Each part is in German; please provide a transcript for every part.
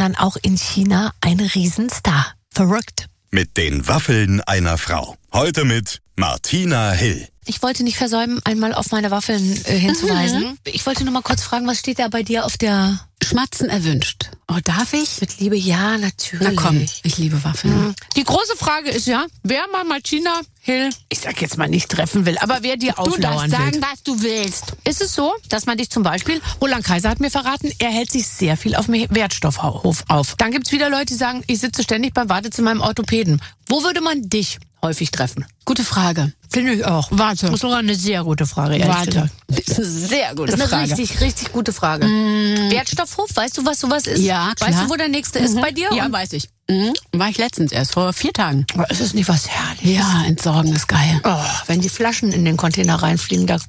sondern auch in China ein Riesenstar. Verrückt. Mit den Waffeln einer Frau. Heute mit Martina Hill. Ich wollte nicht versäumen, einmal auf meine Waffeln hinzuweisen. Ich wollte nur mal kurz fragen, was steht da bei dir auf der... Schmatzen erwünscht. Oh, darf ich? Mit Liebe, ja, natürlich. Na komm, ich liebe Waffeln. Die große Frage ist ja, wer mal Martina Hill, ich sag jetzt mal nicht treffen will, aber wer dir auflauern will. Du darfst sagen, was du willst. Ist es so, dass man dich zum Beispiel, Roland Kaiser hat mir verraten, er hält sich sehr viel auf dem Wertstoffhof auf. Dann gibt's wieder Leute, die sagen, ich sitze ständig beim Wartezimmer im Orthopäden. Wo würde man dich häufig treffen? Gute Frage. Finde ich auch. Warte. Das ist sogar eine sehr gute Frage, ehrlich gesagt. Das ist eine sehr gute Das ist Frage. eine richtig gute Frage. Wertstoffhof, weißt du, was sowas ist? Ja, klar. Weißt du, wo der nächste ist bei dir? Ja, weiß ich. War ich letztens erst, vor 4 Tagen. Aber ist es nicht was Herrliches? Ja, entsorgen ist geil. Oh, wenn die Flaschen in den Container reinfliegen, da...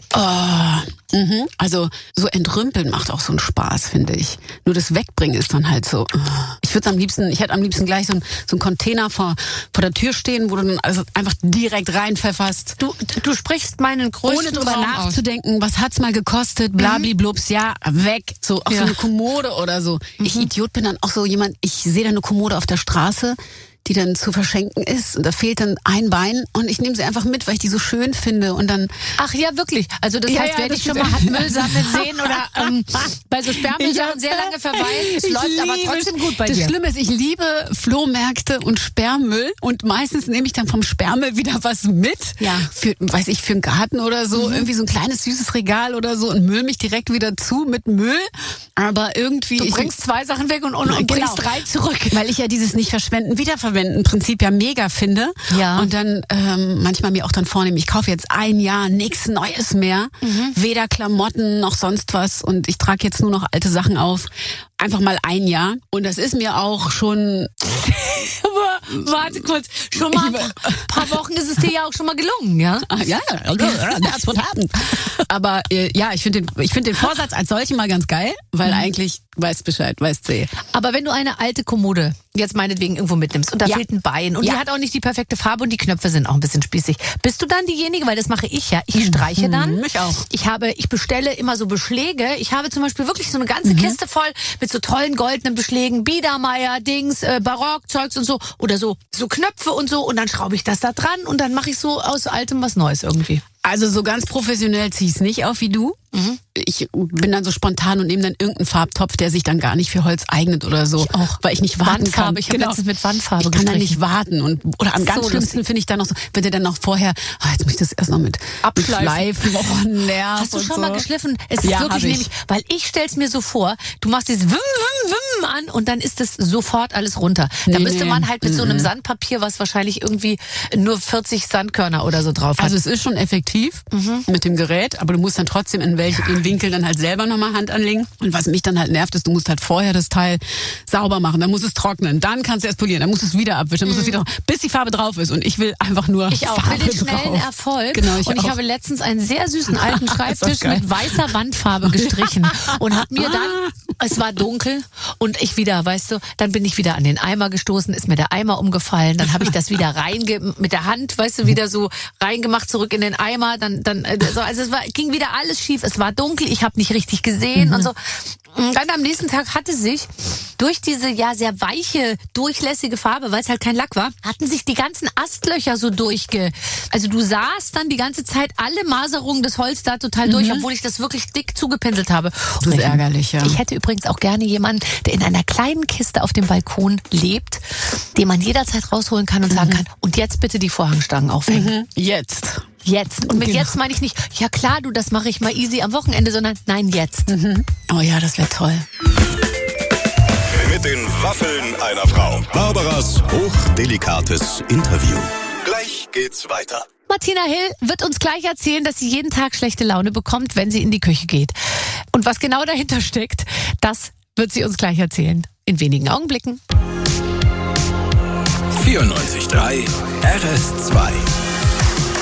Also so entrümpeln macht auch so einen Spaß, finde ich. Nur das Wegbringen ist dann halt so. Ich hätte am liebsten gleich so einen Container vor der Tür stehen, wo du dann also einfach direkt reinpfefferst. Du sprichst meinen größten Ohne drüber Traum nachzudenken, was hat's mal gekostet, blabli-blubs, ja, weg. So, auch so eine Kommode oder so. Ich Idiot bin dann auch so jemand, ich sehe da eine Kommode auf der Straße, die dann zu verschenken ist und da fehlt dann ein Bein und ich nehme sie einfach mit, weil ich die so schön finde und dann... Ach ja, wirklich? Also das heißt, wer dich schon mal hat Müll sammeln sehen oder bei so Sperrmüllsachen sehr lange verweilt, es läuft aber trotzdem gut bei dir. Das Schlimme ist, ich liebe Flohmärkte und Sperrmüll und meistens nehme ich dann vom Sperrmüll wieder was mit. Ja. Für einen Garten oder so, irgendwie so ein kleines süßes Regal oder so und müll mich direkt wieder zu mit Müll. Aber irgendwie... Du bringst 2 Sachen weg und bringst 3 zurück. Weil ich ja dieses Nicht-Verschwenden, Wiederverwenden Prinzip ja mega finde. Ja. Und dann manchmal mir auch dann vornehme, ich kaufe jetzt ein Jahr nichts Neues mehr. Weder Klamotten noch sonst was. Und ich trage jetzt nur noch alte Sachen auf. Einfach mal ein Jahr. Und das ist mir auch schon... Aber warte kurz, schon mal ein paar Wochen ist es dir ja auch schon mal gelungen, ja? Ja, that's what happened. Aber ja, ich finde den Vorsatz als solchen mal ganz geil, weil eigentlich weiß Bescheid, weiß C. Aber wenn du eine alte Kommode jetzt meinetwegen irgendwo mitnimmst und da fehlt ein Bein und die hat auch nicht die perfekte Farbe und die Knöpfe sind auch ein bisschen spießig, bist du dann diejenige, weil das mache ich ja, ich streiche dann. Mich auch. Ich bestelle immer so Beschläge. Ich habe zum Beispiel wirklich so eine ganze Kiste voll mit so tollen goldenen Beschlägen, Biedermeier, Dings, Barockzeugs und so oder so Knöpfe und so und dann schraube ich das da dran und dann mache ich so aus Altem was Neues irgendwie. Also so ganz professionell ziehe ich es nicht auf wie du. Ich bin dann so spontan und nehme dann irgendeinen Farbtopf, der sich dann gar nicht für Holz eignet oder so. Ich auch. Weil ich nicht warten kann. Ich habe letztens mit Wandfarbe Ich kann dann gestrichen. nicht warten. Oder am ganz schlimmsten finde ich dann noch so, wenn der dann noch vorher, jetzt muss ich das erst noch mit abschleifen. Oh, Nerv. Hast du schon so. mal geschliffen? Es ist wirklich nämlich, weil ich stell's mir so vor, du machst dieses Wim, Wim, Wim an und dann ist es sofort alles runter. Da müsste man halt mit so einem Sandpapier, was wahrscheinlich irgendwie nur 40 Sandkörner oder so drauf hat. Also es ist schon effektiv mit dem Gerät, aber du musst dann trotzdem in Winkel dann halt selber nochmal Hand anlegen. Und was mich dann halt nervt, ist, du musst halt vorher das Teil sauber machen, dann muss es trocknen, dann kannst du erst polieren, dann musst du es wieder abwischen, dann musst du es wieder, bis die Farbe drauf ist. Und ich will einfach nur Ich auch, Farbe will den schnellen drauf. Erfolg. Genau, und ich auch. habe letztens einen sehr süßen alten Schreibtisch mit weißer Wandfarbe gestrichen und habe mir dann, es war dunkel und ich wieder, weißt du, dann bin ich wieder an den Eimer gestoßen, ist mir der Eimer umgefallen, dann habe ich das wieder mit der Hand, weißt du, wieder so reingemacht, zurück in den Eimer, also ging wieder alles schief, es war dunkel, ich habe nicht richtig gesehen und so. Und dann am nächsten Tag hatte sich durch diese ja sehr weiche, durchlässige Farbe, weil es halt kein Lack war, hatten sich die ganzen Astlöcher so also du sahst dann die ganze Zeit alle Maserungen des Holz da total durch, obwohl ich das wirklich dick zugepinselt habe. Das ist ärgerlich, ja. Ich hätte übrigens auch gerne jemanden, der in einer kleinen Kiste auf dem Balkon lebt, den man jederzeit rausholen kann und sagen kann, und jetzt bitte die Vorhangstangen aufhängen. Jetzt. Und mit jetzt meine ich nicht, ja klar, das mache ich mal easy am Wochenende, sondern nein, jetzt. Oh ja, das wäre toll. Mit den Waffeln einer Frau. Barbaras hochdelikates Interview. Gleich geht's weiter. Martina Hill wird uns gleich erzählen, dass sie jeden Tag schlechte Laune bekommt, wenn sie in die Küche geht. Und was genau dahinter steckt, das wird sie uns gleich erzählen. In wenigen Augenblicken. 94.3 RS2